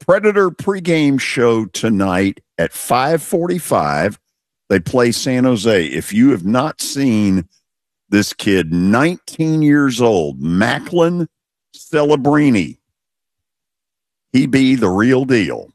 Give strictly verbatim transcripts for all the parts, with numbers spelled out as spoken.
Predator pregame show tonight at five forty-five. They play San Jose. If you have not seen this kid, nineteen years old, Macklin Celebrini, he be the real deal.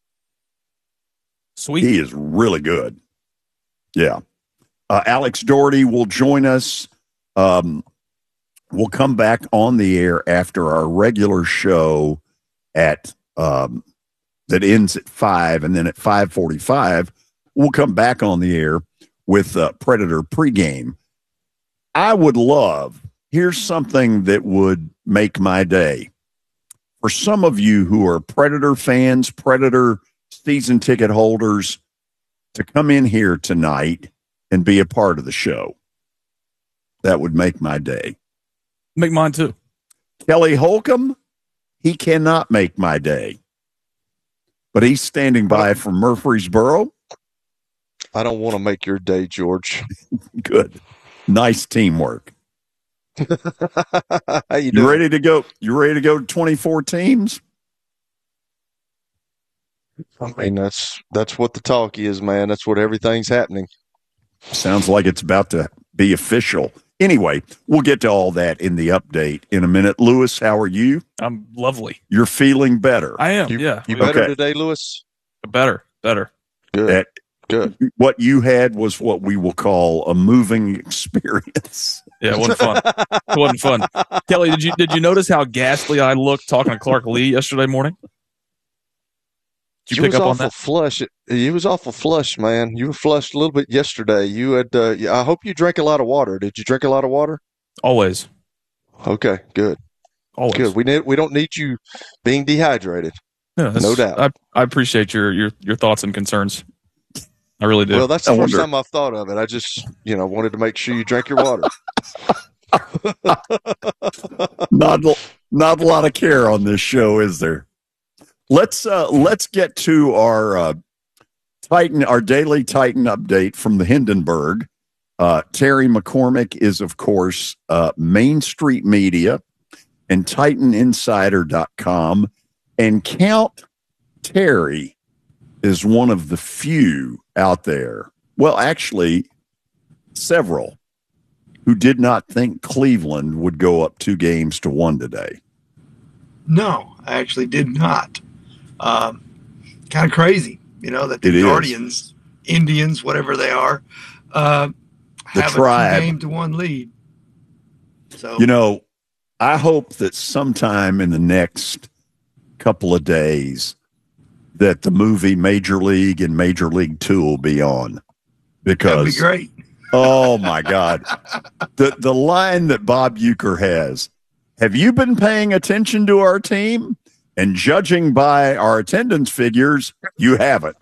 Sweet. He is really good. Yeah. Uh, Alex Doherty will join us. Um, we'll come back on the air after our regular show at um, that ends at five, and then at five forty-five, we'll come back on the air with uh, Predator pregame. I would love, here's something that would make my day. For some of you who are Predator fans, Predator season ticket holders, to come in here tonight and be a part of the show. That would make my day. Make mine too. Kelly Holcomb, he cannot make my day. But he's standing by from Murfreesboro. I don't want to make your day, George. Good. Nice teamwork. How you You doing? ready to go? You ready to go to twenty-four teams? I mean, that's that's what the talk is, man. That's what everything's happening. Sounds like it's about to be official. Anyway, we'll get to all that in the update in a minute. Lewis, how are you? I'm lovely. You're feeling better. I am. You, yeah. You better Okay. today, Lewis? Better. Better. Good. That Good. what you had was what we will call a moving experience. Yeah, it wasn't fun. It wasn't fun. Kelly, did you did you notice how ghastly I looked talking to Clark Lee yesterday morning? Did you You pick was up on awful that? flush. You was awful flush, man. You were flushed a little bit yesterday. You had. Uh, yeah, I hope you drank a lot of water. Did you drink a lot of water? Always. Okay, good. Always. Good. We need. We don't need you being dehydrated. Yeah, that's- No doubt. I, I appreciate your, your your thoughts and concerns. I really do. Well, that's the I first wonder- time I've thought of it. I just, you know, wanted to make sure you drank your water. not not a lot of care on this show, is there? Let's uh, let's get to our uh, Titan, our daily Titan update from the Hindenburg. Uh, Terry McCormick is, of course, uh, Main Street Media and Titan Insider dot com, and Count Terry is one of the few out there. Well, actually, several who did not think Cleveland would go up two games to one today. No, I actually did not. Um, kind of crazy, you know, that the It is. Guardians, Indians, whatever they are, uh, The have tribe. a two game to one lead. So You know, I hope that sometime in the next couple of days that the movie Major League and Major League Two will be on, that'd because be great. oh my God, the the line that Bob Uecker has: "Have you been paying attention to our team? And judging by our attendance figures, you haven't."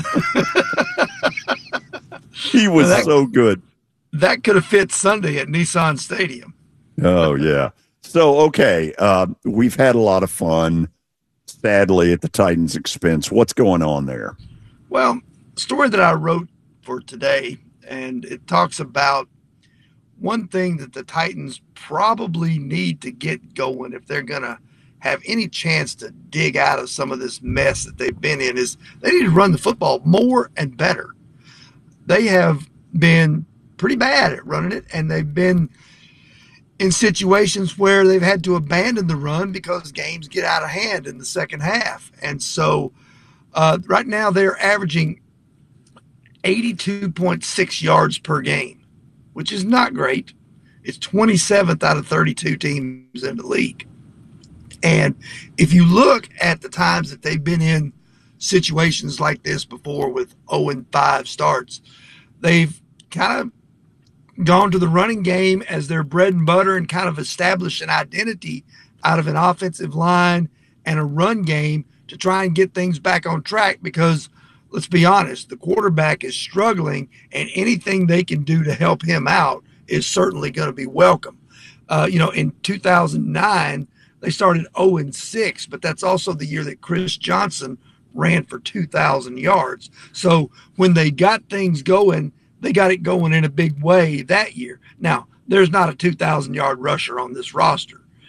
He was Well, that- so good. That could have fit Sunday at Nissan Stadium. Oh, yeah. So, okay, uh, we've had a lot of fun, sadly, at the Titans' expense. What's going on there? Well, story that I wrote for today, and it talks about one thing that the Titans probably need to get going if they're going to have any chance to dig out of some of this mess that they've been in, is they need to run the football more and better. They have been pretty bad at running it, and they've been in situations where they've had to abandon the run because games get out of hand in the second half. And so uh, right now they're averaging eighty-two point six yards per game, which is not great. It's twenty-seventh out of thirty-two teams in the league. And if you look at the times that they've been in situations like this before with oh and five starts, they've kind of gone to the running game as their bread and butter and kind of established an identity out of an offensive line and a run game to try and get things back on track, because let's be honest, the quarterback is struggling, and anything they can do to help him out is certainly going to be welcome. Uh, you know, in two thousand nine, they started oh and six, but that's also the year that Chris Johnson ran for two thousand yards. So when they got things going, they got it going in a big way that year. Now, there's not a two thousand yard rusher on this roster.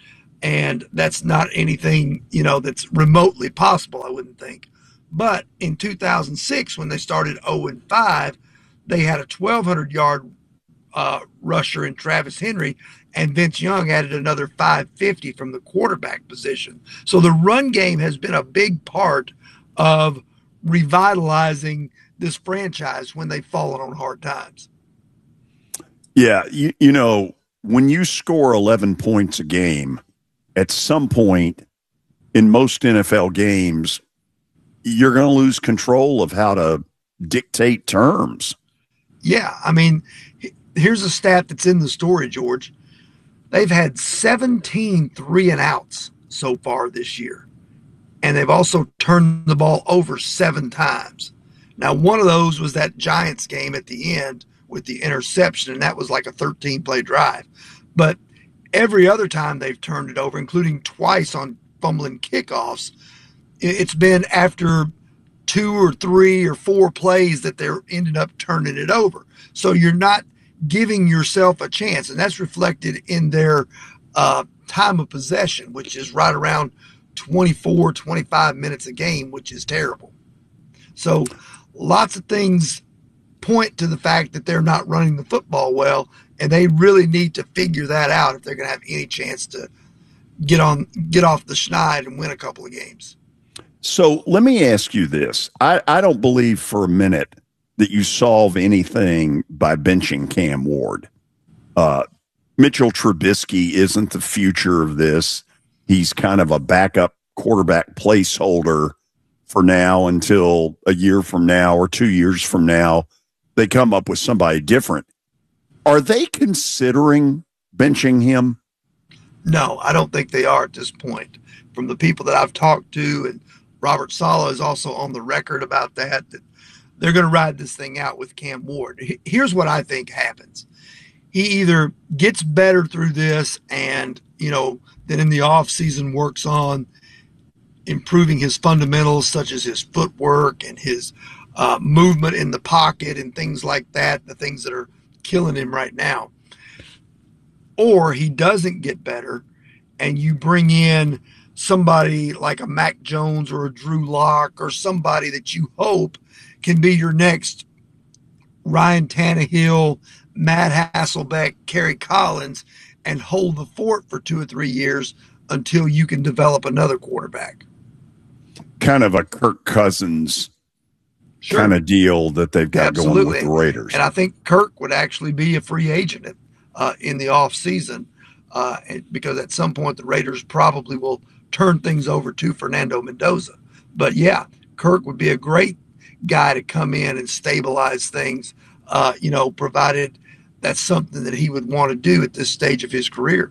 And that's not anything, you know, that's remotely possible, I wouldn't think. But in two thousand six, when they started oh and five, they had a twelve hundred yard uh, rusher in Travis Henry, and Vince Young added another five fifty from the quarterback position. So the run game has been a big part of revitalizing this franchise when they've fallen on hard times. Yeah, you, you know, when you score eleven points a game, at some point in most N F L games, you're going to lose control of how to dictate terms. Yeah, I mean, here's a stat that's in the story, George. They've had seventeen three and outs so far this year, and they've also turned the ball over seven times. Now, one of those was that Giants game at the end with the interception, and that was like a thirteen play drive. But every other time they've turned it over, including twice on fumbling kickoffs, it's been after two or three or four plays that they're ended up turning it over. So you're not giving yourself a chance, and that's reflected in their uh, time of possession, which is right around twenty-four, twenty-five minutes a game, which is terrible. So lots of things point to the fact that they're not running the football well, and they really need to figure that out if they're going to have any chance to get on, get off the schneid and win a couple of games. So let me ask you this. I, I don't believe for a minute that you solve anything by benching Cam Ward. Uh, Mitchell Trubisky isn't the future of this. He's kind of a backup quarterback placeholder for now until a year from now or two years from now they come up with somebody different. Are they considering benching him? No, I don't think they are at this point. From the people that I've talked to, and Robert Saleh is also on the record about that, that they're going to ride this thing out with Cam Ward. Here's what I think happens. He either gets better through this and, you know, then in the offseason works on improving his fundamentals, such as his footwork and his uh, movement in the pocket and things like that, the things that are killing him right now. Or he doesn't get better and you bring in somebody like a Mac Jones or a Drew Lock or somebody that you hope can be your next Ryan Tannehill, Matt Hasselbeck, Kerry Collins, and hold the fort for two or three years until you can develop another quarterback. Kind of a Kirk Cousins sure. kind of deal that they've got Absolutely. going with the Raiders. And I think Kirk would actually be a free agent uh, in the offseason uh, because at some point the Raiders probably will turn things over to Fernando Mendoza. But, yeah, Kirk would be a great guy to come in and stabilize things, uh, you know, provided that's something that he would want to do at this stage of his career.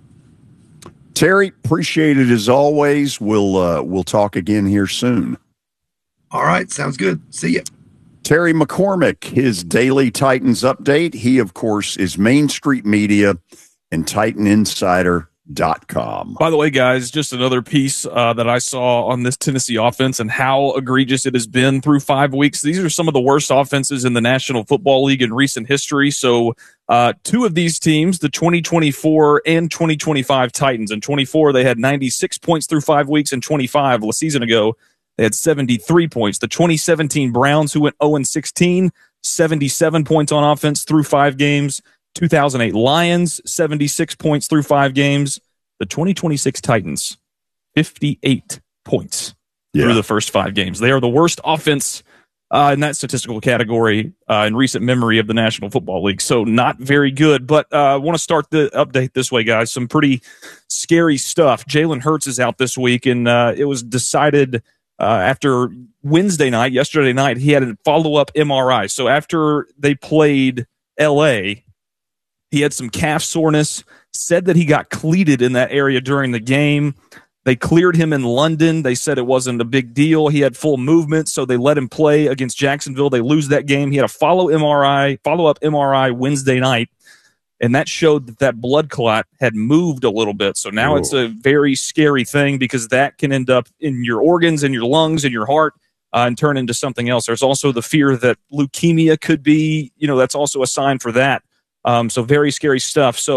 Terry, appreciate it as always. We'll uh, we'll talk again here soon. All right, sounds good. See ya. Terry McCormick, his daily Titans update. He, of course, is Main Street Media and Titan Insider dot com. By the way, guys, just another piece uh, that I saw on this Tennessee offense and how egregious it has been through five weeks. These are some of the worst offenses in the National Football League in recent history. So uh, two of these teams, the twenty twenty-four and twenty twenty-five Titans. In twenty-four, they had ninety-six points through five weeks, and twenty-five, a season ago, they had seventy-three points. The twenty seventeen Browns, who went oh and sixteen, seventy-seven points on offense through five games. two thousand eight Lions, seventy-six points through five games. The twenty twenty-six Titans, fifty-eight points yeah. through the first five games. They are the worst offense uh, in that statistical category uh, in recent memory of the National Football League. So not very good. But uh, I want to start the update this way, guys. Some pretty scary stuff. Jalen Hurts is out this week, and uh, it was decided uh, after Wednesday night, yesterday night, he had a follow-up M R I. So after they played L A, he had some calf soreness, said that he got cleated in that area during the game. They cleared him in London. They said it wasn't a big deal. He had full movement, so they let him play against Jacksonville. They lose that game. He had a follow M R I, follow-up M R I Wednesday night, and that showed that that blood clot had moved a little bit. So now Whoa. It's a very scary thing because that can end up in your organs, in your lungs, in your heart, uh, and turn into something else. There's also the fear that leukemia could be, you know, that's also a sign for that. Um, so very scary stuff. So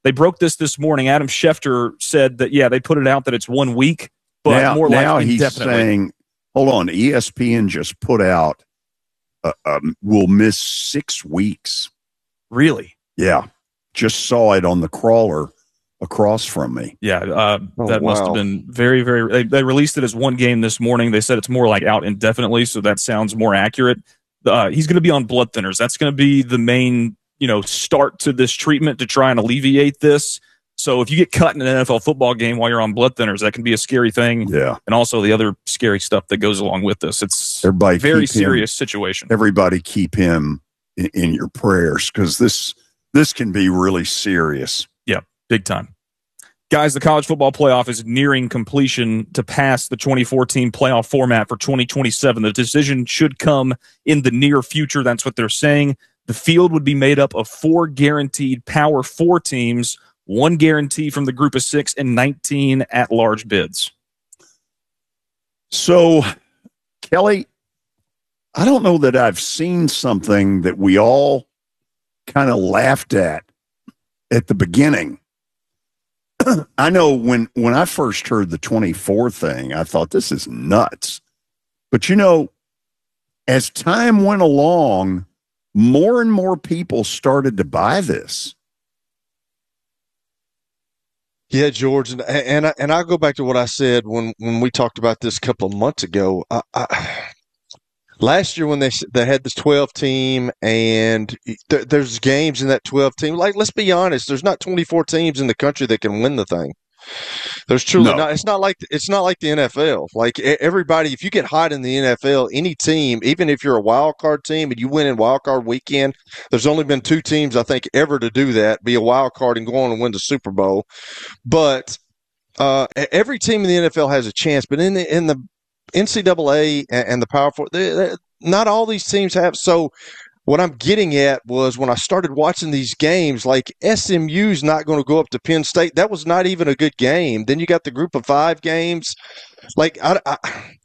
They broke this this morning. Adam Schefter said that, yeah, they put it out that it's one week, but now, more now like he's indefinitely. saying, hold on, E S P N just put out, uh, um, we'll miss six weeks. Really? Yeah. Just saw it on the crawler across from me. Yeah, uh, Oh, that must wow. have been very, very. They, they released it as one game this morning. They said it's more like out indefinitely, so that sounds more accurate. Uh, he's going to be on blood thinners. That's going to be the main, you know, start to this treatment to try and alleviate this. So if you get cut in an N F L football game while you're on blood thinners, that can be a scary thing. Yeah. And also the other scary stuff that goes along with this. It's Everybody a very keep him- serious situation. Everybody keep him in, in your prayers because this this can be really serious. Yeah, big time. Guys, the college football playoff is nearing completion to pass the twenty fourteen playoff format for twenty twenty-seven. The decision should come in the near future. That's what they're saying. The field would be made up of four guaranteed Power Four teams, one guarantee from the group of six, and nineteen at-large bids. So, Kelly, I don't know that I've seen something that we all kind of laughed at at the beginning. I know when, when I first heard the twenty-four thing, I thought this is nuts. But, you know, as time went along, more and more people started to buy this. Yeah, George, and and I, and I'll go back to what I said when, when we talked about this a couple of months ago. I, I, last year when they they had this twelve team, and th- there's games in that twelve team. Like, let's be honest, there's not twenty-four teams in the country that can win the thing. There's truly No. not. It's not like it's not like the N F L. Like e- everybody, if you get hot in the N F L, any team, even if you're a wild card team and you win in wild card weekend, there's only been two teams I think ever to do that, be a wild card and go on and win the Super Bowl. But uh, e- every team in the N F L has a chance. But in the in the N C double A and, and the Power Four, they, they, not all these teams have. So what I'm getting at was when I started watching these games, like S M U's not going to go up to Penn State. That was not even a good game. Then you got the group of five games. Like I, I,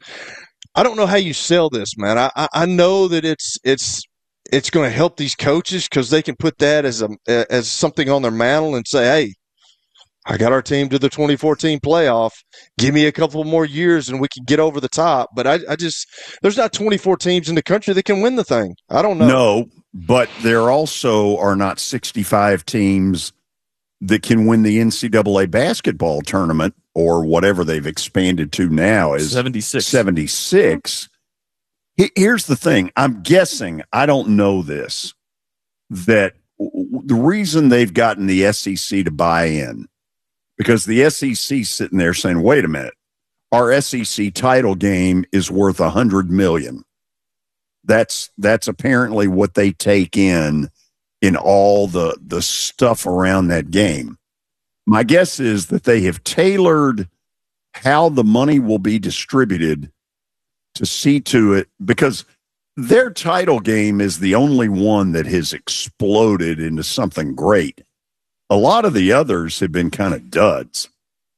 I don't know how you sell this, man. I, I, I know that it's it's it's going to help these coaches because they can put that as a as something on their mantle and say, hey, I got our team to the twenty fourteen playoff. Give me a couple more years and we can get over the top. But I, I just, there's not twenty-four teams in the country that can win the thing. I don't know. No, but there also are not sixty-five teams that can win the N C double A basketball tournament or whatever they've expanded to now is seventy-six. seventy-six. He- Here's the thing. I'm guessing, I don't know this, that w- the reason they've gotten the S E C to buy in, because the S E C sitting there saying, wait a minute, our S E C title game is worth a hundred million. That's, that's apparently what they take in, in all the, the stuff around that game. My guess is that they have tailored how the money will be distributed to see to it, because their title game is the only one that has exploded into something great. A lot of the others have been kind of duds.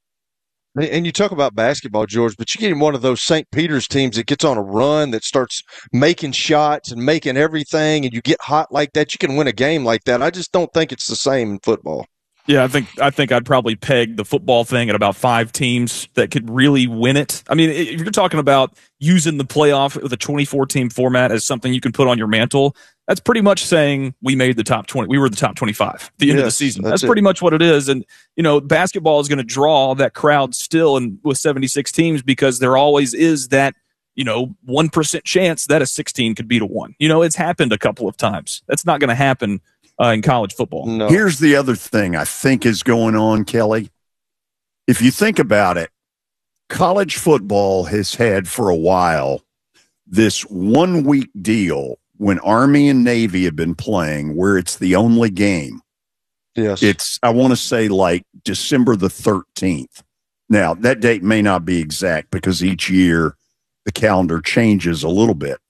And you talk about basketball, George, but you get in one of those Saint Peter's teams that gets on a run that starts making shots and making everything, and you get hot like that, you can win a game like that. I just don't think it's the same in football. Yeah, I think I think I'd probably peg the football thing at about five teams that could really win it. I mean, if you're talking about using the playoff with a twenty-four team format as something you can put on your mantle, that's pretty much saying we made the top twenty. We were the top twenty-five at the end of the Yes, season. that's That's it. pretty much what it is. And, you know, basketball is going to draw that crowd still and with seventy-six teams because there always is that, you know, one percent chance that a sixteen could beat a one. You know, it's happened a couple of times. That's not going to happen uh, in college football. No. Here's the other thing I think is going on, Kelly. If you think about it, college football has had for a while this one week deal when Army and Navy have been playing where it's the only game. Yes. It's, I want to say like December the thirteenth. Now, that date may not be exact because each year the calendar changes a little bit.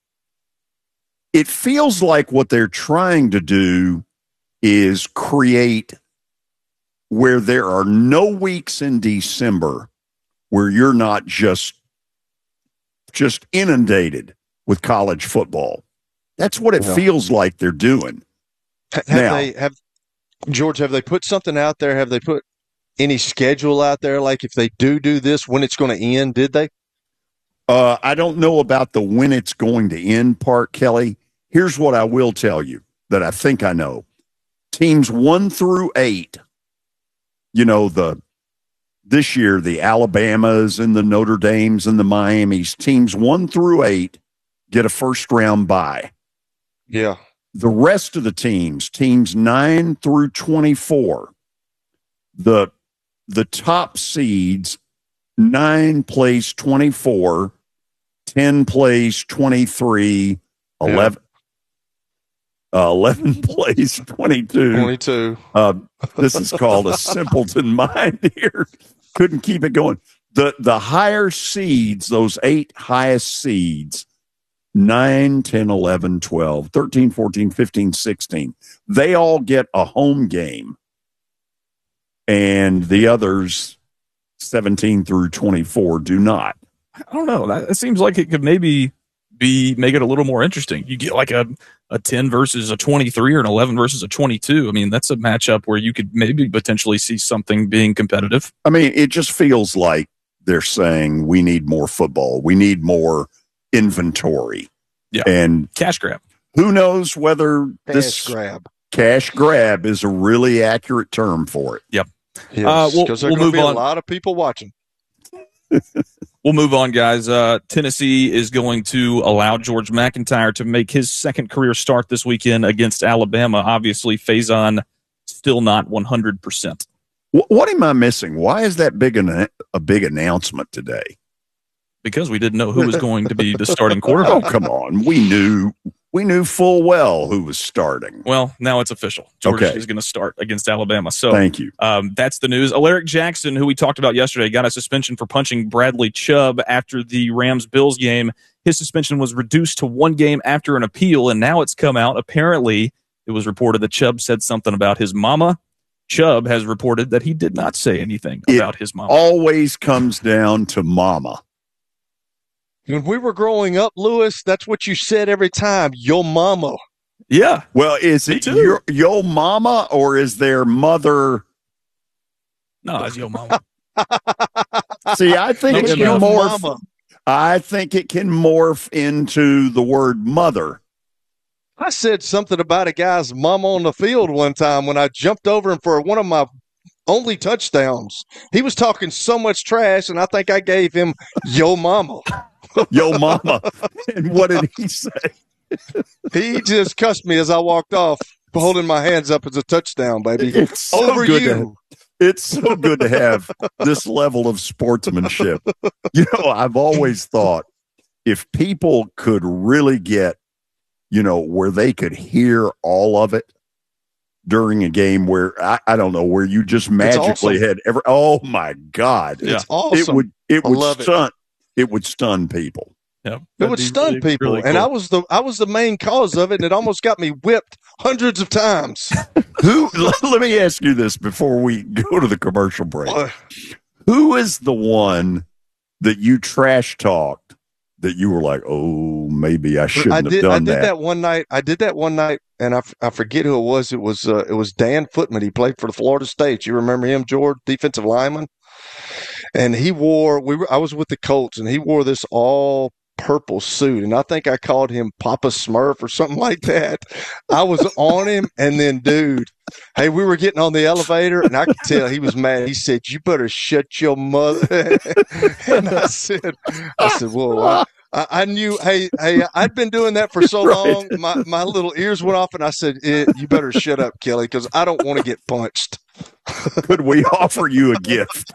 It feels like what they're trying to do is create where there are no weeks in December where you're not just just inundated with college football. That's what it Yeah. feels like they're doing. Ha- have now- they have George, have they put something out there? Have they put any schedule out there? Like if they do do this, when it's going to end, did they? Uh, I don't know about the when it's going to end part, Kelly. Here's what I will tell you that I think I know. Teams one through eight, you know, the this year, the Alabamas and the Notre Dames and the Miamis, teams one through eight get a first round bye. Yeah. The rest of the teams, teams nine through twenty-four, the the top seeds, nine plays twenty-four, ten plays twenty-three, eleven, yeah. uh, eleven plays twenty-two. twenty-two. Uh, this is called a simpleton mind here. Couldn't keep it going. The the higher seeds, those eight highest seeds, nine, ten, eleven, twelve, thirteen, fourteen, fifteen, sixteen. They all get a home game. And the others, seventeen through twenty-four, do not. I don't know. That, that seems like it could maybe be make it a little more interesting. You get like a, a ten versus a twenty-three or an eleven versus a twenty-two. I mean, that's a matchup where you could maybe potentially see something being competitive. I mean, it just feels like they're saying we need more football. We need more inventory. Yeah. And cash grab. Who knows whether cash this grab. cash grab is a really accurate term for it. Yep. Yes, uh, we'll, because there we'll are going to be on. a lot of people watching. We'll move on, guys. Uh, Tennessee is going to allow George McIntyre to make his second career start this weekend against Alabama. Obviously, Faison still not one hundred percent. What am I missing? Why is that big an, a big announcement today? Because we didn't know who was going to be the starting quarterback. Oh, come on. We knew we knew full well who was starting. Well, now it's official. George okay. is going to start against Alabama. So thank you. Um, that's the news. Alaric Jackson, who we talked about yesterday, got a suspension for punching Bradley Chubb after the Rams-Bills game. His suspension was reduced to one game after an appeal, and now it's come out. Apparently, it was reported that Chubb said something about his mama. Chubb has reported that he did not say anything it about his mama. Always comes down to mama. When we were growing up, Lewis, that's what you said every time. Your mama. Yeah. Well, is it your, your mama or is their mother? No, it's your mama. See, I think No, it can your morph. mama. I think it can morph into the word mother. I said something about a guy's mama on the field one time when I jumped over him for one of my only touchdowns. He was talking so much trash, and I think I gave him yo mama. Yo mama. And what did he say? He just cussed me as I walked off, holding my hands up as a touchdown, baby. It's so Over good you. To, it's so good to have this level of sportsmanship. You know, I've always thought if people could really get, you know, where they could hear all of it during a game where, I, I don't know, where you just magically awesome. had every, oh my God. It's awesome. It would, it I would love stun, it. it would stun people. Yeah, It would stun people, really cool. and I was the I was the main cause of it, and it almost got me whipped hundreds of times. Who? Let me ask you this before we go to the commercial break. Uh, Who is the one that you trash talked that you were like, oh, maybe I shouldn't I have did done I did that? that one night. I did that one night, and I, f- I forget who it was. It was uh, it was Dan Footman. He played for the Florida State. You remember him, George, defensive lineman, and he wore. We were. I was with the Colts, and he wore this all purple suit, and I think I called him Papa Smurf or something like that. I was on him, and then, dude, hey, we were getting on the elevator, and I could tell he was mad. He said, "You better shut your mother." And I said, "I said, whoa." I, I, I knew, hey, hey, I'd been doing that for so Right. long. My my little ears went off, and I said, eh, "You better shut up, Kelly, because I don't want to get punched." Could we offer you a gift?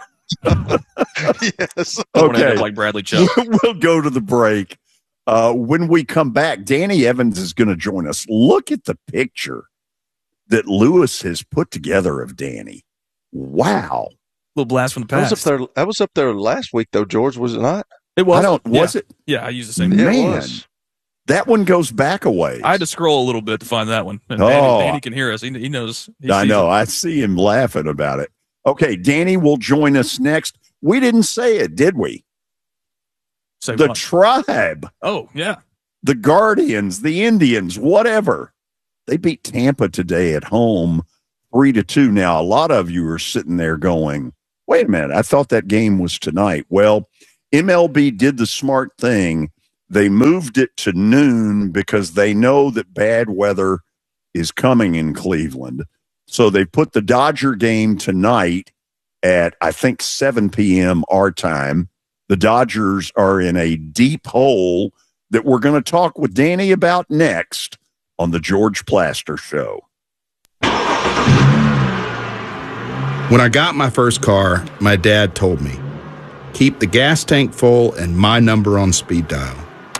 Yes. I want to end Okay. up like Bradley Chubb. We'll go to the break. Uh, when we come back, Danny Evans is going to join us. Look at the picture that Lewis has put together of Danny. Wow. Little blast from the That was past. up there. That was up there last week, though, George. Was it not? It was. I don't, was yeah. it? Yeah, I use the same. Yeah, it Man, was. that one goes back a ways. I had to scroll a little bit to find that one. And Oh. Danny, Danny can hear us. He, he knows. He I sees know. it. I see him laughing about it. Okay, Danny will join us next. We didn't say it, did we? Say The what? tribe, Oh, yeah. the Guardians, the Indians, whatever. They beat Tampa today at home, three to two. Now, a lot of you are sitting there going, wait a minute, I thought that game was tonight. Well, M L B did the smart thing. They moved it to noon because they know that bad weather is coming in Cleveland. So they put the Dodger game tonight at, I think, seven p.m. our time. The Dodgers are in a deep hole that we're going to talk with Danny about next on the George Plaster Show. When I got my first car, my dad told me, keep the gas tank full and my number on speed dial.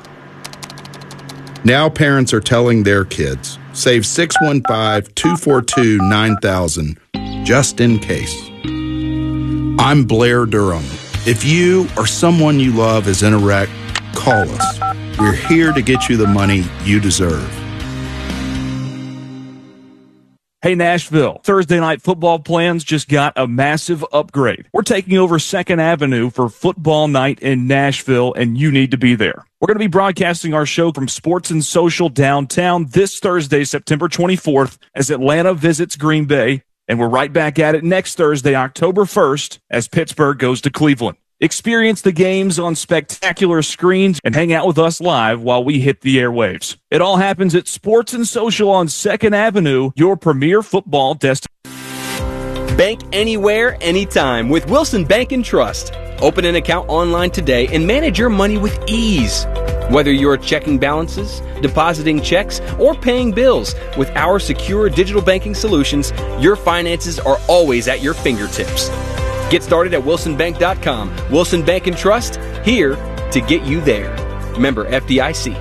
Now parents are telling their kids, save six one five, two four two, nine thousand just in case. I'm Blair Durham. If you or someone you love is in a wreck, call us. We're here to get you the money you deserve. Hey, Nashville, Thursday night football plans just got a massive upgrade. We're taking over Second Avenue for football night in Nashville, and you need to be there. We're going to be broadcasting our show from Sports and Social downtown this Thursday, September twenty-fourth, as Atlanta visits Green Bay, and we're right back at it next Thursday, October first, as Pittsburgh goes to Cleveland. Experience the games on spectacular screens and hang out with us live while we hit the airwaves. It all happens at Sports and Social on Second Avenue, your premier football destination. Bank anywhere, anytime with Wilson Bank and Trust. Open an account online today and manage your money with ease. Whether you're checking balances, depositing checks, or paying bills, with our secure digital banking solutions, your finances are always at your fingertips. Get started at wilson bank dot com. Wilson Bank and Trust, here to get you there. Member F D I C.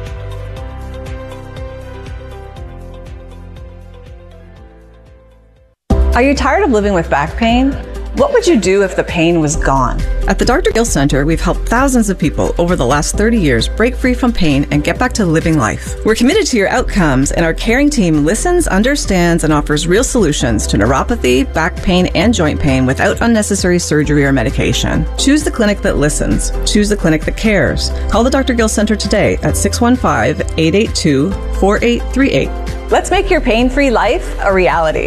Are you tired of living with back pain? What would you do if the pain was gone? At the Doctor Gill Center, we've helped thousands of people over the last thirty years break free from pain and get back to living life. We're committed to your outcomes, and our caring team listens, understands, and offers real solutions to neuropathy, back pain, and joint pain without unnecessary surgery or medication. Choose the clinic that listens. Choose the clinic that cares. Call the Doctor Gill Center today at six one five, eight eight two, four eight three eight. Let's make your pain-free life a reality.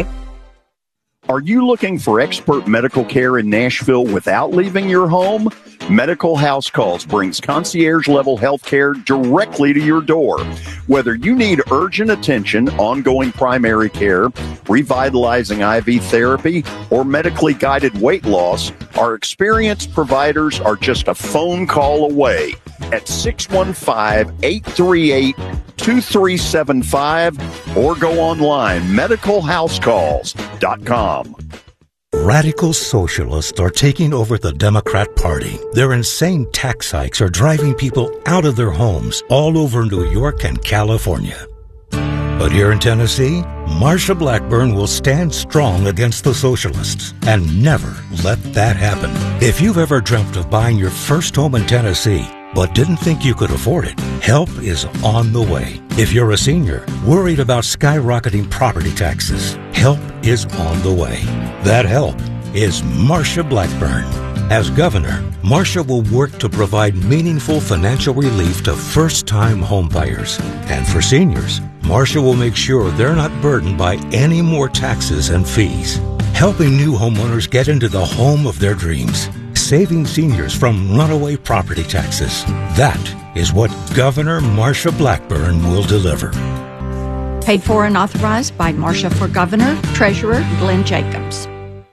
Are you looking for expert medical care in Nashville without leaving your home? Medical House Calls brings concierge-level health care directly to your door. Whether you need urgent attention, ongoing primary care, revitalizing I V therapy, or medically guided weight loss, our experienced providers are just a phone call away at six one five, eight three eight, two three seven five or go online, medical house calls dot com. Radical socialists are taking over the Democrat Party. Their insane tax hikes are driving people out of their homes all over New York and California. But here in Tennessee, Marsha Blackburn will stand strong against the socialists and never let that happen. If you've ever dreamt of buying your first home in Tennessee, but didn't think you could afford it, help is on the way. If you're a senior worried about skyrocketing property taxes, help is on the way. That help is Marsha Blackburn. As governor, Marsha will work to provide meaningful financial relief to first-time homebuyers. And for seniors, Marsha will make sure they're not burdened by any more taxes and fees, helping new homeowners get into the home of their dreams, saving seniors from runaway property taxes. That is what Governor Marsha Blackburn will deliver. Paid for and authorized by Marsha for Governor, Treasurer Glenn Jacobs.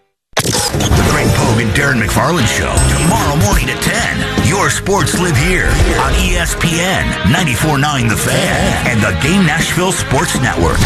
The Greg Pogue and Darren McFarland Show, tomorrow morning at ten. Your sports live here on E S P N ninety-four point nine The Fan and the Game Nashville Sports Network.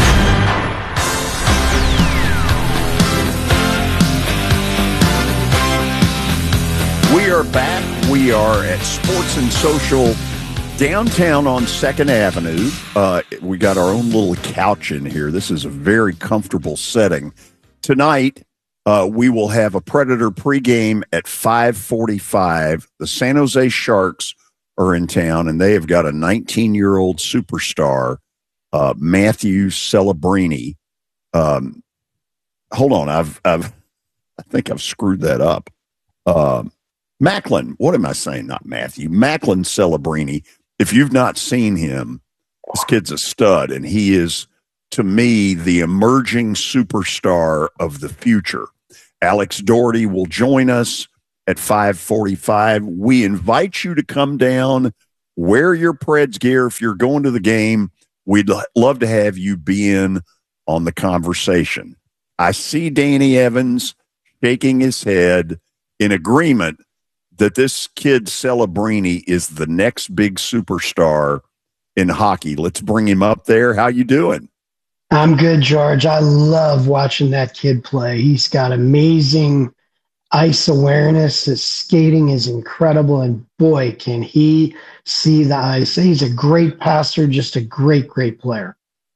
We are back. We are at Sports and Social downtown on Second Avenue. Uh, we got our own little couch in here. This is a very comfortable setting. Tonight, uh, we will have a Predator pregame at five forty-five. The San Jose Sharks are in town, and they have got a nineteen-year-old superstar, uh, Matthew Celebrini. Um, hold on, I've, I've, I think I've screwed that up. Um, Macklin, what am I saying? Not Matthew. Macklin Celebrini. If you've not seen him, this kid's a stud, and he is to me, the emerging superstar of the future. Alex Doherty will join us at five forty-five. We invite you to come down, wear your Preds gear if you're going to the game. We'd love to have you be in on the conversation. I see Danny Evans shaking his head in agreement that this kid Celebrini is the next big superstar in hockey. Let's bring him up there. How you doing? I'm good, George. I love watching that kid play. He's got amazing ice awareness. His skating is incredible, and boy, can he see the ice. He's a great passer, just a great, great player.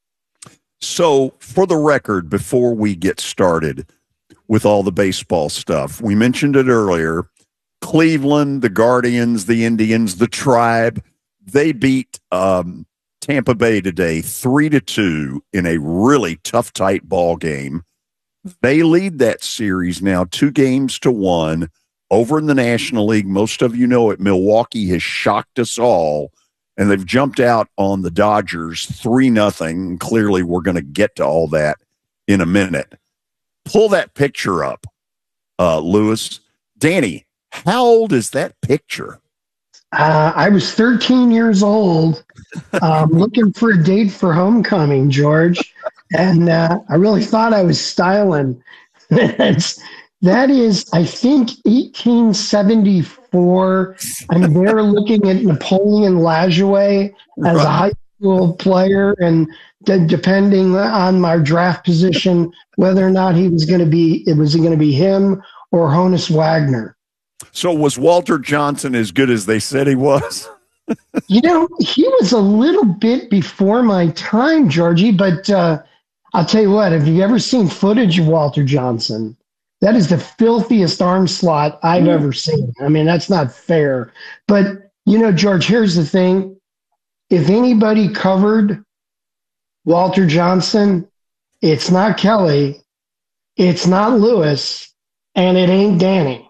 So, for the record, before we get started with all the baseball stuff, we mentioned it earlier, Cleveland, the Guardians, the Indians, the Tribe, they beat um, Tampa Bay today three to two in a really tough, tight ball game. They lead that series now two games to one over in the National League. Most of you know it. Milwaukee has shocked us all, and they've jumped out on the Dodgers three nothing. Clearly, we're going to get to all that in a minute. Pull that picture up, uh, Lewis. Danny, how old is that picture? Uh, I was thirteen years old, um, looking for a date for homecoming, George, and uh, I really thought I was styling. That's, that is, I think, eighteen seventy-four. I'm there looking at Napoleon Lajoie as a high school player, and de- depending on my draft position, whether or not he was going to be, it was going to be him or Honus Wagner. So was Walter Johnson as good as they said he was? You know, he was a little bit before my time, Georgie, but uh, I'll tell you what, have you ever seen footage of Walter Johnson? That is the filthiest arm slot I've mm. ever seen. I mean, that's not fair. But, you know, George, here's the thing. If anybody covered Walter Johnson, it's not Kelly, it's not Lewis, and it ain't Danny.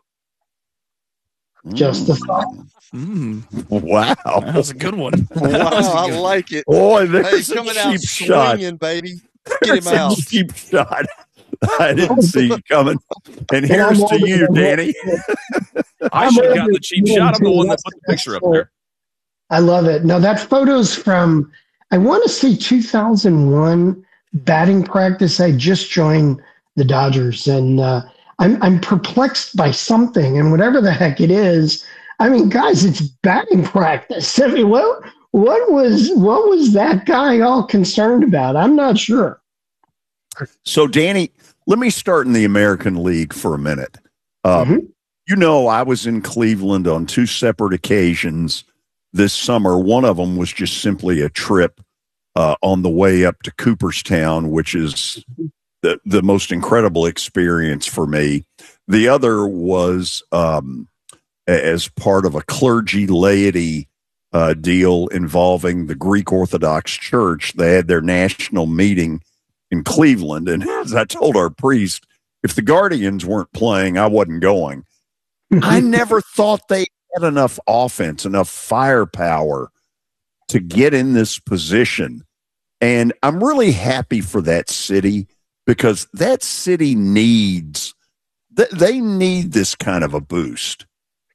Just the thought. Mm. Wow. That was a good one. Wow, I like it. Boy, there's hey, coming a out cheap shot. swinging, baby. Get There's him out. A cheap shot. I didn't see you coming. And here's to you, Danny. I should have gotten the cheap shot. I'm the one that put the picture up there. I love it. Now, that photo's from, I want to say two thousand one batting practice. I just joined the Dodgers, and uh, I'm, I'm perplexed by something, and whatever the heck it is, I mean, guys, it's batting practice. I mean, what, what was what was that guy all concerned about? I'm not sure. So, Danny, let me start in the American League for a minute. Um, mm-hmm. You know, I was in Cleveland on two separate occasions this summer. One of them was just simply a trip uh, on the way up to Cooperstown, which is the, the most incredible experience for me. The other was um, as part of a clergy laity uh, deal involving the Greek Orthodox Church. They had their national meeting in Cleveland. And as I told our priest, if the Guardians weren't playing, I wasn't going. I never thought they had enough offense, enough firepower to get in this position. And I'm really happy for that city, because that city needs, they need this kind of a boost.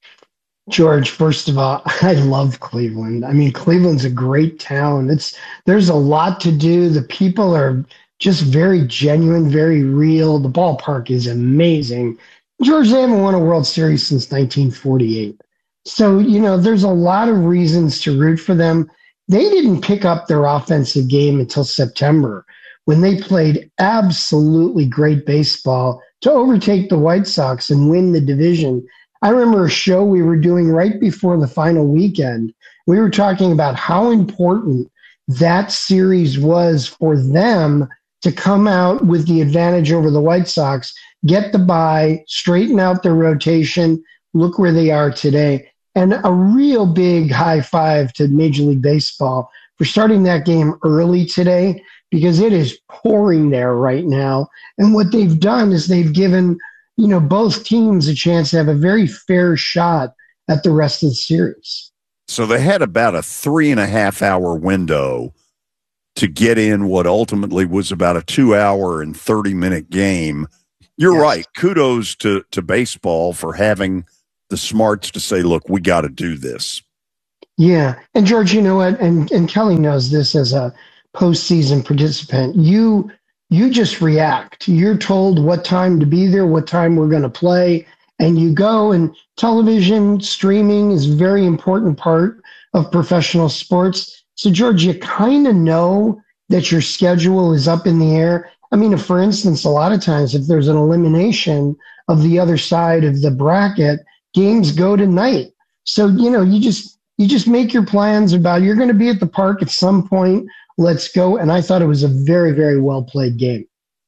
George, first of all, I love Cleveland. I mean, Cleveland's a great town. It's, there's a lot to do. The people are just very genuine, very real. The ballpark is amazing. George, they haven't won a World Series since nineteen forty-eight. So, you know, there's a lot of reasons to root for them. They didn't pick up their offensive game until September, when they played absolutely great baseball to overtake the White Sox and win the division. I remember a show we were doing right before the final weekend. We were talking about how important that series was for them to come out with the advantage over the White Sox, get the bye, straighten out their rotation, look where they are today. And a real big high five to Major League Baseball for starting that game early today, because it is pouring there right now. And what they've done is they've given, you know, both teams a chance to have a very fair shot at the rest of the series. So they had about a three and a half hour window to get in what ultimately was about a two hour and thirty minute game. You're yes. right. Kudos to, to baseball for having the smarts to say, look, we got to do this. Yeah. And George, you know what? And, and Kelly knows this as a postseason participant. You, you just react. You're told what time to be there, what time we're going to play, and you go. And television streaming is a very important part of professional sports. So, George, you kind of know that your schedule is up in the air. I mean, if, for instance, a lot of times if there's an elimination of the other side of the bracket, games go to night. So, you know, you just you just make your plans about you're going to be at the park at some point. Let's go. And I thought it was a very, very well played game.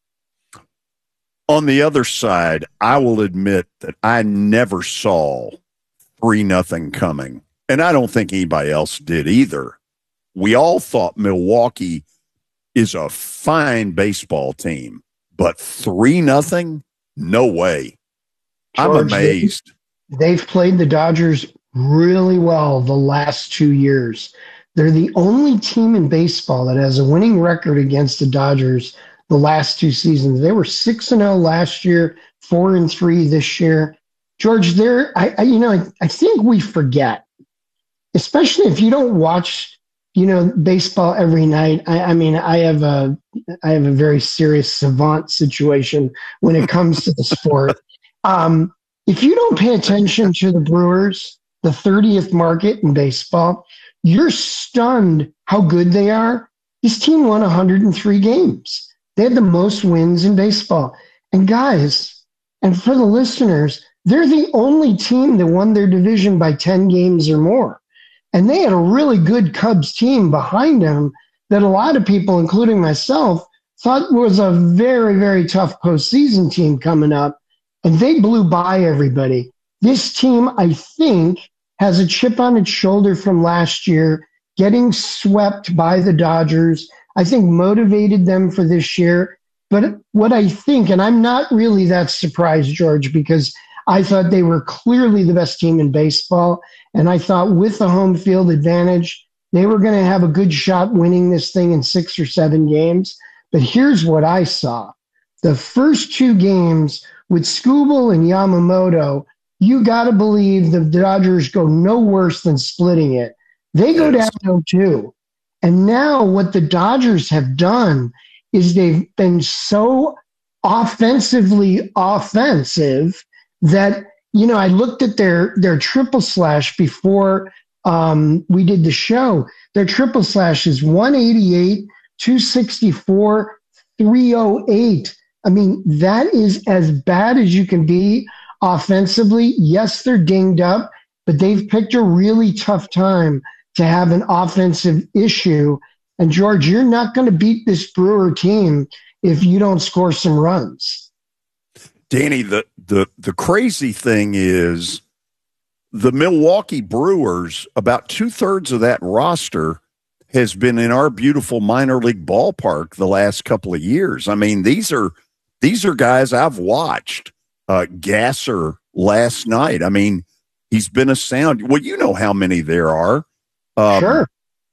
On the other side, I will admit that I never saw three nothing coming. And I don't think anybody else did either. We all thought Milwaukee is a fine baseball team, but three nothing? No way. I'm George, amazed. They, they've played the Dodgers really well the last two years. They're the only team in baseball that has a winning record against the Dodgers the last two seasons. They were six and oh last year, four and three this year. George, they're, I, I you know, I, I think we forget, especially if you don't watch, you know, baseball every night. I, I mean, I have a, I have a very serious savant situation when it comes to the sport. Um, if you don't pay attention to the Brewers, the thirtieth market in baseball, you're stunned how good they are. This team won one hundred three games. They had the most wins in baseball. And guys, and for the listeners, they're the only team that won their division by ten games or more. And they had a really good Cubs team behind them that a lot of people, including myself, thought was a very, very tough postseason team coming up. And they blew by everybody. This team, I think, has a chip on its shoulder from last year, getting swept by the Dodgers. I think motivated them for this year. But what I think, and I'm not really that surprised, George, because I thought they were clearly the best team in baseball. And I thought with the home field advantage, they were going to have a good shot winning this thing in six or seven games. But here's what I saw. The first two games with Skubal and Yamamoto, you got to believe the Dodgers go no worse than splitting it. They go down oh two. And now what the Dodgers have done is they've been so offensively offensive that, you know, I looked at their, their triple slash before um, we did the show. Their triple slash is one eighty-eight, two sixty-four, three oh eight. I mean, that is as bad as you can be offensively. Yes, they're dinged up, but they've picked a really tough time to have an offensive issue. And George, you're not going to beat this Brewer team if you don't score some runs. Danny, the, the, the crazy thing is the Milwaukee Brewers, about two thirds of that roster has been in our beautiful minor league ballpark the last couple of years. I mean, these are, these are guys I've watched. Uh, Gasser last night. I mean, he's been a sound. Well, you know how many there are. Um, sure.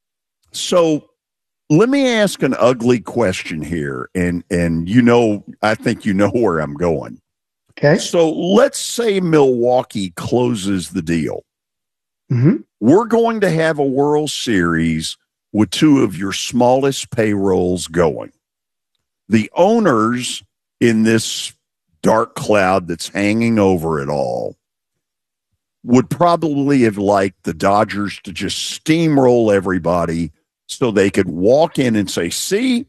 So let me ask an ugly question here. And, and, you know, I think you know where I'm going. Okay. So let's say Milwaukee closes the deal. Mm-hmm. We're going to have a World Series with two of your smallest payrolls going. The owners in this dark cloud that's hanging over it all would probably have liked the Dodgers to just steamroll everybody so they could walk in and say, see,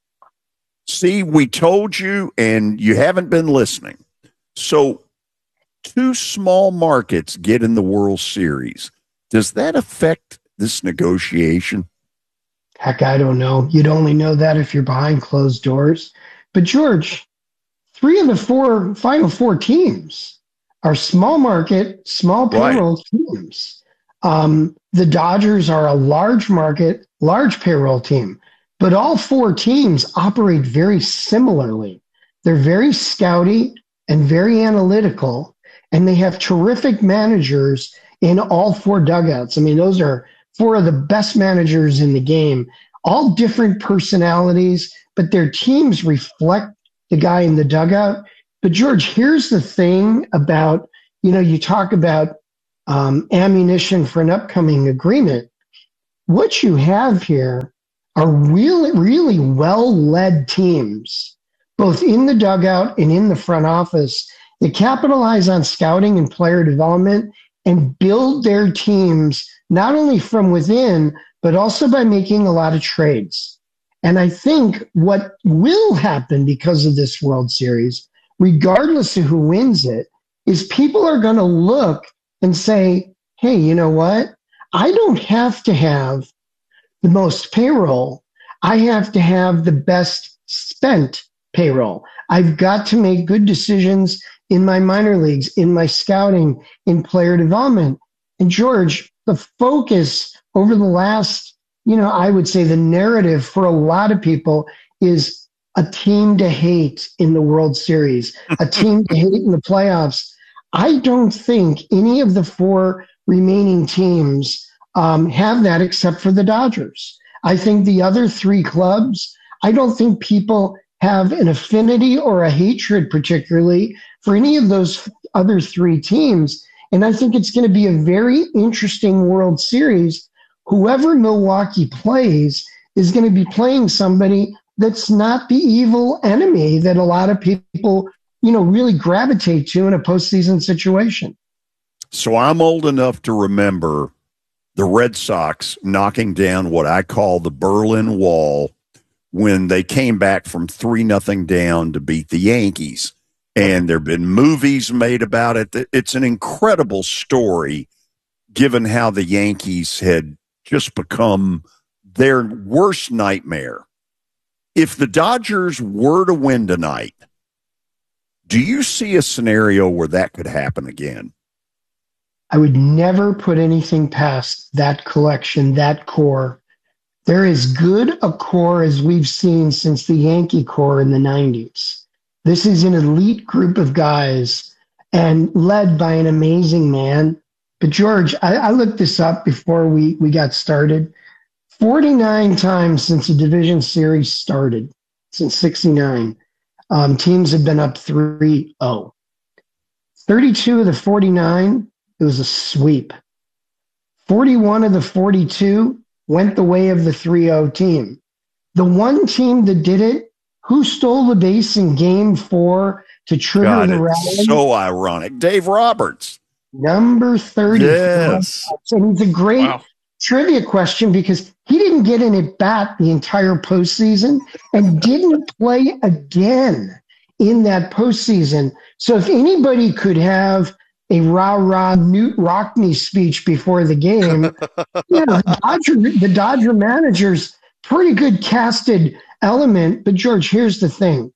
see, we told you and you haven't been listening. So two small markets get in the World Series. Does that affect this negotiation? Heck, I don't know. You'd only know that if you're behind closed doors. But George, three of the four final four teams are small market, small payroll right. teams. Um, the Dodgers are a large market, large payroll team, but all four teams operate very similarly. They're very scouty and very analytical, and they have terrific managers in all four dugouts. I mean, those are four of the best managers in the game. all different personalities, but their teams reflect the guy in the dugout. But George, here's the thing about, you know, you talk about um, ammunition for an upcoming agreement. What you have here are really, really well-led teams, both in the dugout and in the front office, that capitalize on scouting and player development and build their teams not only from within, but also by making a lot of trades. And I think what will happen because of this World Series, regardless of who wins it, is people are going to look and say, hey, you know what? I don't have to have the most payroll. I have to have the best spent payroll. I've got to make good decisions in my minor leagues, in my scouting, in player development. And George, the focus over the last, you know, I would say the narrative for a lot of people is a team to hate in the World Series, a team to hate in the playoffs. I don't think any of the four remaining teams um, have that except for the Dodgers. I think the other three clubs, I don't think people have an affinity or a hatred particularly for any of those other three teams. And I think it's going to be a very interesting World Series. Whoever Milwaukee plays is going to be playing somebody that's not the evil enemy that a lot of people, you know, really gravitate to in a postseason situation. So I'm old enough to remember the Red Sox knocking down what I call the Berlin Wall when they came back from three nothing down to beat the Yankees. And there have been movies made about it. It's an incredible story, given how the Yankees had just become their worst nightmare. If the Dodgers were to win tonight, do you see a scenario where that could happen again? I would never put anything past that collection, that core. They're as good a core as we've seen since the Yankee core in the nineties. This is an elite group of guys and led by an amazing man. But George, I, I looked this up before we, we got started. forty-nine times since the division series started, since sixty-nine, um, teams have been up three oh. thirty-two of the forty-nine, it was a sweep. forty-one of the forty-two went the way of the three oh team. The one team that did it, who stole the base in game four to trigger God, the rally? So ironic. Dave Roberts. Number thirty. Yes. And it's a great wow. trivia question because he didn't get an at-bat the entire postseason and didn't play again in that postseason. So if anybody could have a rah-rah Newt Rockney speech before the game, you know, the Dodger, the Dodger manager's pretty good casted element. But George, here's the thing.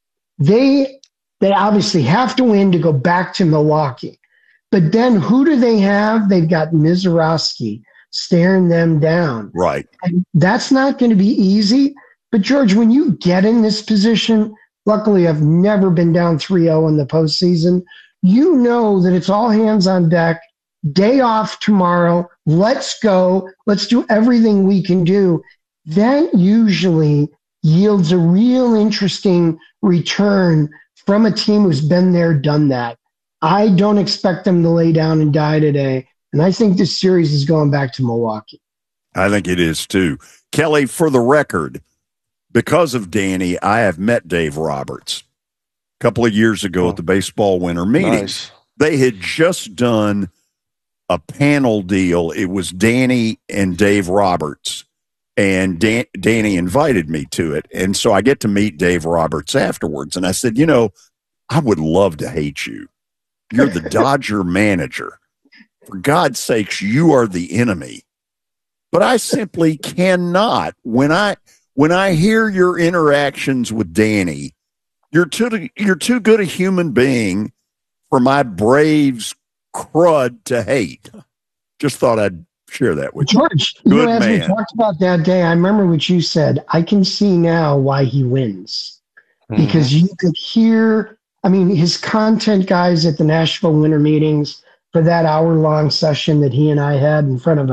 They they obviously have to win to go back to Milwaukee. But then who do they have? They've got Mizorowski staring them down. Right. And that's not going to be easy. But George, when you get in this position, luckily I've never been down three oh in the postseason. You know that it's all hands on deck, day off tomorrow. Let's go. Let's do everything we can do. That usually yields a real interesting return from a team who's been there, done that. I don't expect them to lay down and die today. And I think this series is going back to Milwaukee. I think it is too. Kelly, for the record, because of Danny, I have met Dave Roberts a couple of years ago oh, at the baseball winter meeting. Nice. They had just done a panel deal. It was Danny and Dave Roberts. And Dan, Danny invited me to it. And so I get to meet Dave Roberts afterwards. And I said, you know, I would love to hate you. You're the Dodger manager. For God's sakes, you are the enemy. But I simply cannot. When I when I hear your interactions with Danny, you're too you're too good a human being for my Braves crud to hate. Just thought I'd share that with George, you. George, Good as man. we talked about that day, I remember what you said. I can see now why he wins. Mm-hmm. Because you could hear, I mean, his content guys at the Nashville winter meetings for that hour-long session that he and I had in front of a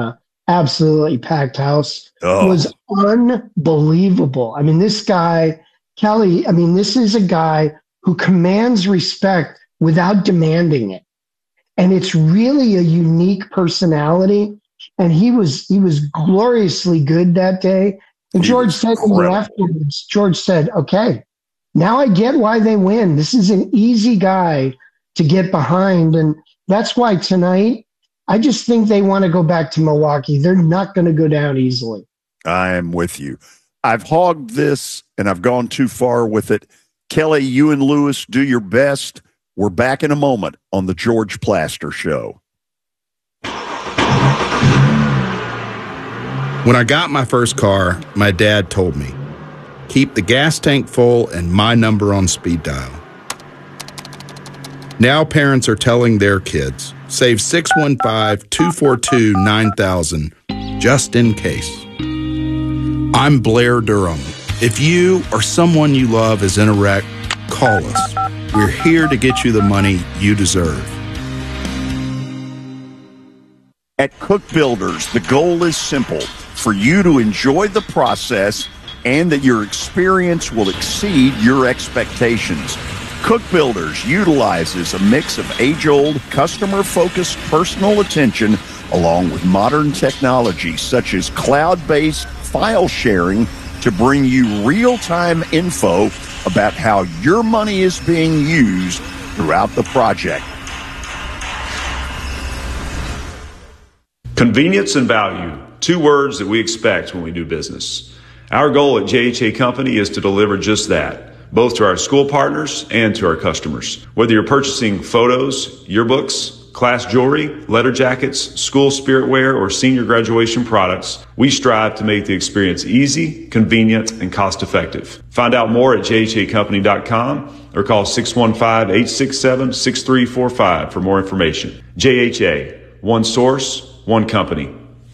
absolutely packed house. Oh. Was unbelievable. I mean, this guy, Kelly, I mean, this is a guy who commands respect without demanding it. And it's really a unique personality. And he was he was gloriously good that day. And He George was said to me incredible. afterwards, George said, okay, now I get why they win. This is an easy guy to get behind. And that's why tonight, I just think they want to go back to Milwaukee. They're not going to go down easily. I am with you. I've hogged this and I've gone too far with it. Kelly, you and Lewis, do your best. We're back in a moment on the George Plaster Show. When I got my first car, my dad told me, keep the gas tank full and my number on speed dial. Now parents are telling their kids, save six one five, two four two, nine thousand just in case. I'm Blair Durham. If you or someone you love is in a wreck, call us. We're here to get you the money you deserve. At Cook Builders, the goal is simple: for you to enjoy the process and that your experience will exceed your expectations. Cook Builders utilizes a mix of age-old, customer-focused personal attention along with modern technology such as cloud-based file sharing to bring you real-time info about how your money is being used throughout the project. Convenience and value, two words that we expect when we do business. Our goal at J H A Company is to deliver just that, both to our school partners and to our customers. Whether you're purchasing photos, yearbooks, class jewelry, letter jackets, school spirit wear, or senior graduation products, we strive to make the experience easy, convenient, and cost-effective. Find out more at j h a company dot com or call six one five, eight six seven, six three four five for more information. J H A, one source, one company.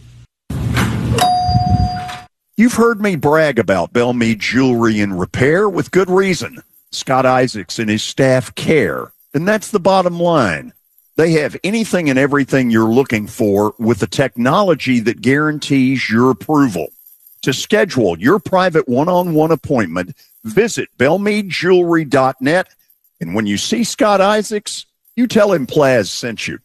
You've heard me brag about Belmead Jewelry and Repair with good reason. Scott Isaacs and his staff care, and that's the bottom line. They have anything and everything you're looking for with the technology that guarantees your approval. To schedule your private one-on-one appointment, visit belmead jewelry dot net, and when you see Scott Isaacs, you tell him Plaz sent you.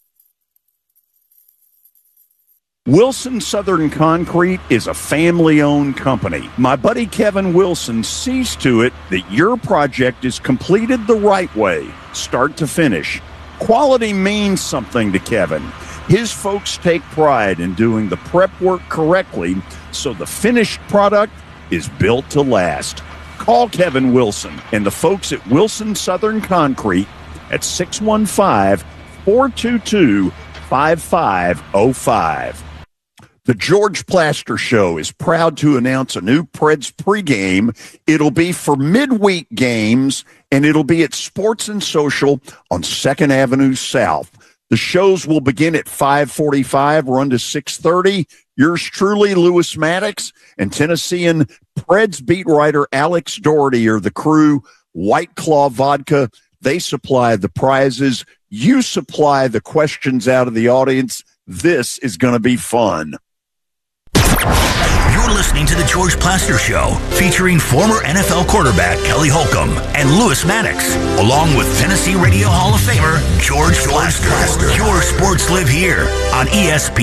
Wilson Southern Concrete is a family-owned company. My buddy Kevin Wilson sees to it that your project is completed the right way, start to finish. Quality means something to Kevin. His folks take pride in doing the prep work correctly, so the finished product is built to last. Call Kevin Wilson and the folks at Wilson Southern Concrete at six one five, four two two, five five zero five. The George Plaster Show is proud to announce a new Preds pregame. It'll be for midweek games, and it'll be at Sports and Social on second Avenue South. The shows will begin at five forty-five, run to six thirty. Yours truly, Lewis Maddox, and Tennessean Preds beat writer Alex Doherty are the crew. White Claw Vodka, they supply the prizes. You supply the questions out of the audience. This is going to be fun. You're listening to The George Plaster Show, featuring former N F L quarterback Kelly Holcomb and Lewis Maddox, along with Tennessee Radio Hall of Famer George Plaster. Your sports live here on E S P N.